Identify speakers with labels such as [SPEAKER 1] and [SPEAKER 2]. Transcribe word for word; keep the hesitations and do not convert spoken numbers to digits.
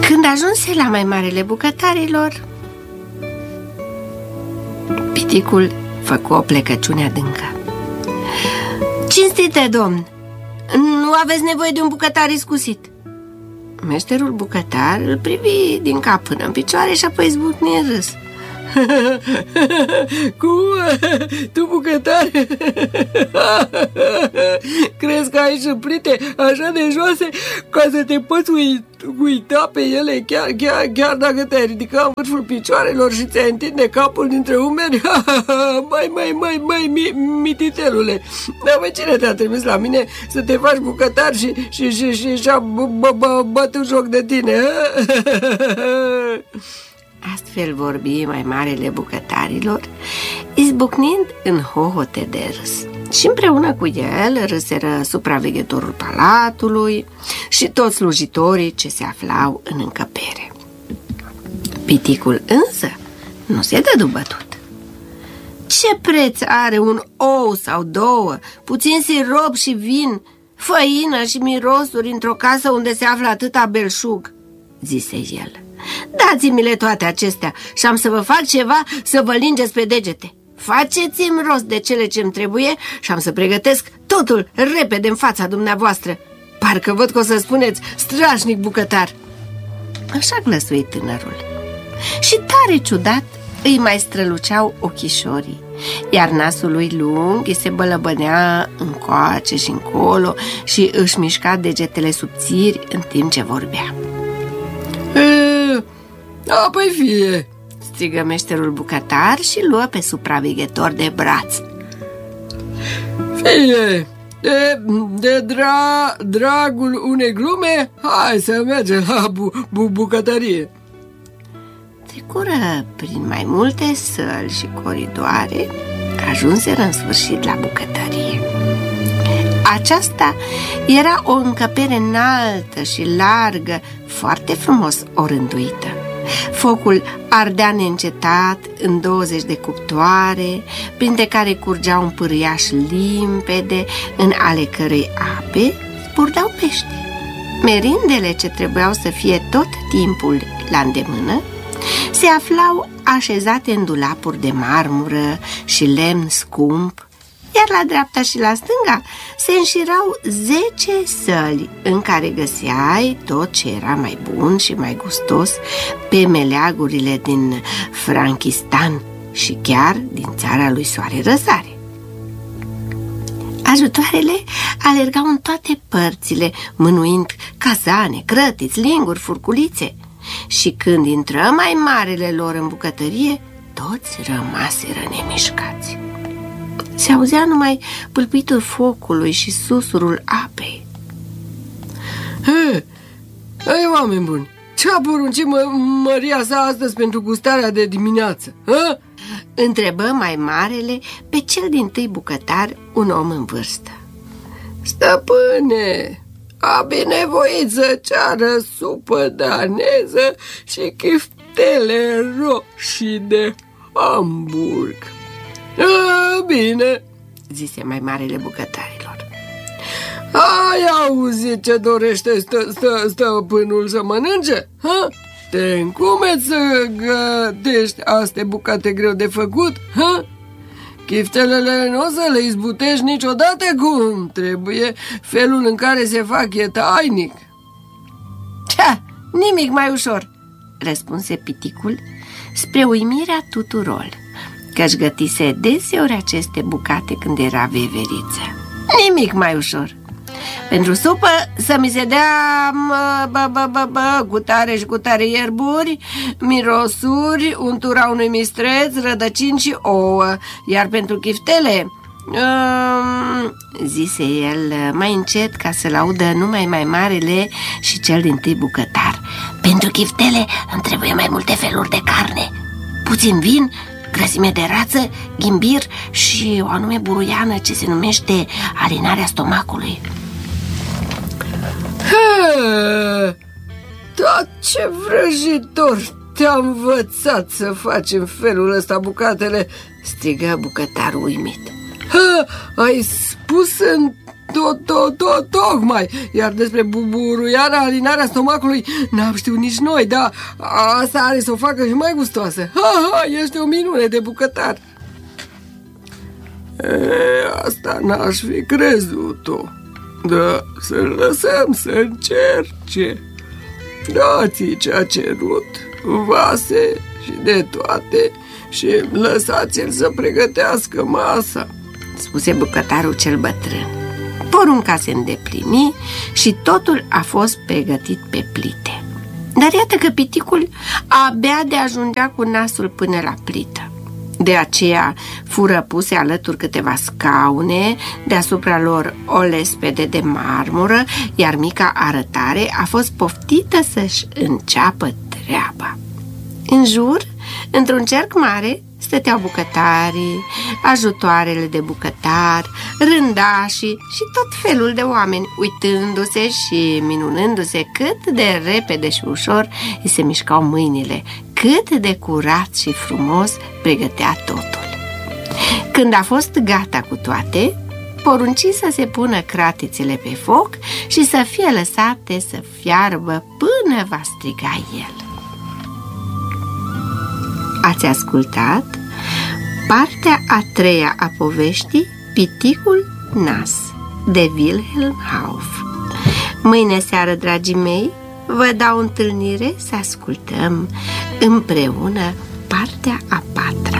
[SPEAKER 1] Când ajunse la mai marele bucătarilor, piticul făcu o plecăciune adâncă. Cinstite domn, nu aveți nevoie de un bucătar iscusit. Meșterul bucătar îl privi din cap până în picioare și apoi izbucni în râs. Cum? Tu bucătar? Crezi că ai șuplite așa de joase ca să te poți uita pe ele chiar, chiar, chiar dacă te-ai ridica în vârful picioarelor și ți-ai întinde capul dintre umeri? Mai, mai, mai, mai, mi, mititelule, dar bă, cine te-a trimis la mine să te faci bucătar și și și și și-a bătut joc de tine? Astfel vorbi mai marele bucătarilor, izbucnind în hohote de râs. Și împreună cu el râseră supraveghetorul palatului și toți slujitorii ce se aflau în încăpere. Piticul însă nu se dădu bătut. Ce preț are un ou sau două, puțin sirop și vin, făină și mirosuri într-o casă unde se află atâta belșug, zise el. Dați-mi-le toate acestea și am să vă fac ceva să vă lingeți pe degete. Faceți-mi rost de cele ce-mi trebuie și am să pregătesc totul repede în fața dumneavoastră. Parcă văd că o să spuneți strașnic bucătar. Așa glăsui tânărul. Și tare ciudat îi mai străluceau ochișorii, iar nasul lui lung îi se bălăbănea încoace și încolo și își mișca degetele subțiri în timp ce vorbea. E, a, păi fie, strigă meșterul bucătar și luă pe supraveghetor de braț. Fie, de, de dra, dragul unei glume, hai să mergem la bu, bu, bucătărie. Trecură prin mai multe săli și coridoare, ajunseră în sfârșit la bucătărie. Aceasta era o încăpere înaltă și largă, foarte frumos orânduită. Focul ardea neîncetat în douăzeci de cuptoare, printre care curgea un pârâiaș limpede, în ale cărei ape spurdeau pești. Merindele, ce trebuiau să fie tot timpul la îndemână, se aflau așezate în dulapuri de marmură și lemn scump, iar la dreapta și la stânga se înșirau zece săli în care găseai tot ce era mai bun și mai gustos pe meleagurile din Franchistan și chiar din țara lui Soare Răsare. Ajutoarele alergau în toate părțile, mânuind cazane, crătiți, linguri, furculițe. Și când intră mai marele lor în bucătărie, toți rămaseră nemișcați. Se auzea numai pâlpitul focului și susurul apei. Hei, hei, oameni buni, ce-a poruncit mă, măria sa astăzi pentru gustarea de dimineață? Ha? Întrebă mai marele pe cel dintâi bucătar, un om în vârstă. Stăpâne, a binevoit să ceară supă daneză și chiftele roșii de Hamburg. A, bine, zise mai marele bucătarilor. Ai auzit ce dorește stă, stă, stăpânul să mănânce? Ha? Te încumeți să gătești astea bucate greu de făcut? Ha? Chiftelele nu o să le izbutești niciodată cum trebuie, felul în care se fac e tainic. Cea, nimic mai ușor, răspunse piticul, spre uimirea tuturor, că-și gătise deseori aceste bucate când era veveriță. Nimic mai ușor. Pentru supă să mi se dea bă, bă, bă, bă, cu tare și cu tare ierburi, mirosuri, untura unui mistreț, rădăcini și ouă. Iar pentru chiftele, um, zise el mai încet ca să-l audă numai mai marele și cel dintâi bucătar, pentru chiftele îmi trebuie mai multe feluri de carne, puțin vin, grăsime de rață, ghimbir și o anume buruiană ce se numește alinarea stomacului. He, dar ce vrăjitor te-a învățat să faci în felul ăsta bucatele, strigă bucătarul uimit. Ha, ai spus în tot, tot, tot, tocmai. Iar despre buburuiarea, alinarea stomacului n-am știut nici noi, dar asta are să o facă și mai gustoasă. Ha, ha, ești o minune de bucătar. E, asta n-aș fi crezut-o. Da, să-l lăsăm să încerce. Dați-i ce-a cerut, vase și de toate, și lăsați-l să pregătească masa,
[SPEAKER 2] spuse bucătarul cel bătrân. Porunca se îndeplini și totul a fost pregătit pe plite. Dar iată că piticul abia de ajungea cu nasul până la plită. De aceea fură puse alături câteva scaune, deasupra lor o lespede de marmură, iar mica arătare a fost poftită să-și înceapă treaba. În jur, într-un cerc mare, stăteau bucătarii, ajutoarele de bucătar, rândașii și tot felul de oameni, uitându-se și minunându-se cât de repede și ușor îi se mișcau mâinile, cât de curat și frumos pregătea totul. Când a fost gata cu toate, porunci să se pună cratițele pe foc și să fie lăsate să fiarbă până va striga el. Ați ascultat partea a treia a poveștii Piticul Nas de Wilhelm Hauff. Mâine seară, dragii mei, vă dau întâlnire să ascultăm împreună partea a patra.